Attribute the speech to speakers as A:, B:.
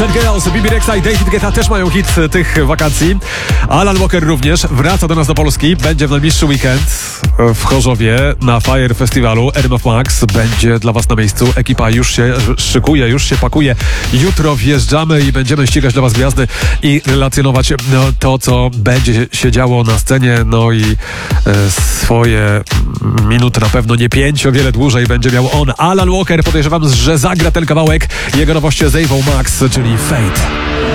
A: and Girls, Bibi Rexha i David Guetta też mają hit tych wakacji. Alan Walker również wraca do nas do Polski. Będzie w najbliższy weekend w Chorzowie na Fire Festiwalu. RMF Max będzie dla was na miejscu. Ekipa już się szykuje, już się pakuje. Jutro wjeżdżamy i będziemy ścigać dla was gwiazdy i relacjonować to, co będzie się działo na scenie. No i swoje minuty, na pewno nie 5, o wiele dłużej będzie miał on. Alan Walker, podejrzewam, że zagra ten kawałek. Jego nowość z Ewą Max, czyli Fate.